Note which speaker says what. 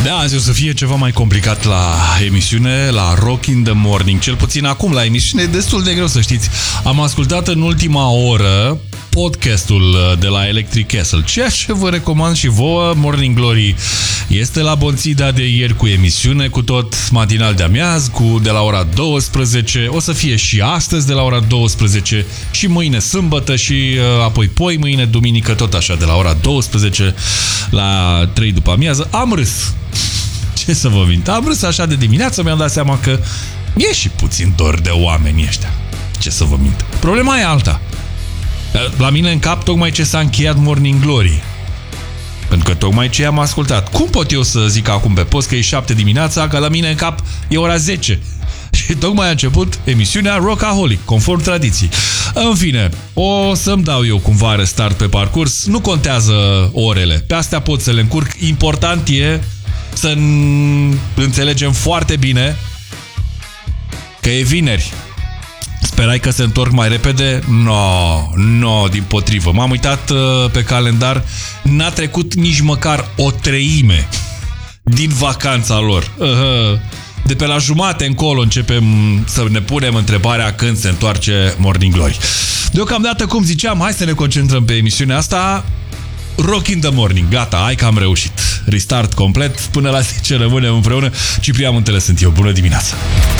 Speaker 1: Da, azi o să fie ceva mai complicat la emisiune, la Rock in the Morning. Cel puțin acum la emisiune e destul de greu, să știți. Am ascultat în ultima oră podcastul de la Electric Castle, ceea ce vă recomand și vouă. Morning Glory este la Bonțida de ieri cu emisiune, cu tot matinal de amiaz, de la ora 12. O să fie și astăzi de la ora 12 și mâine sâmbătă și apoi mâine duminică tot așa de la ora 12 la 3 după amiază. Am râs. Ce să vă mint? Am râs așa de dimineață, mi-am dat seama că e și puțin dor de oamenii ăștia. Ce să vă mint? Problema e alta. La mine în cap tocmai ce s-a încheiat Morning Glory. Pentru că tocmai ce am ascultat. Cum pot eu să zic acum pe post că e 7 dimineața, că la mine în cap e ora 10? Și tocmai a început emisiunea Rockaholic, conform tradiției. În fine, o să-mi dau eu cumva restart pe parcurs. Nu contează orele. Pe astea pot să le încurc. Important e să înțelegem foarte bine că e vineri. Sperai că se întorc mai repede? No, dimpotrivă. M-am uitat pe calendar, n-a trecut nici măcar o treime din vacanța lor. De pe la jumate încolo începem să ne punem întrebarea când se întoarce Morning Glory. Deocamdată, cum ziceam, hai să ne concentrăm pe emisiunea asta. Rock in the Morning, gata, hai că am reușit. Restart complet, până la 10 rămânem împreună. Ciprian Muntele sunt eu, bună dimineața!